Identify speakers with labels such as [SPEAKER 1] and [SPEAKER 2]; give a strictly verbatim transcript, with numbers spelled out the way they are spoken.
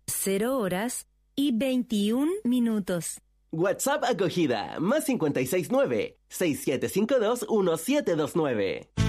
[SPEAKER 1] cero horas y veintiún minutos.
[SPEAKER 2] WhatsApp acogida, más cincuenta y seis nueve, seis siete cinco dos, uno siete dos nueve.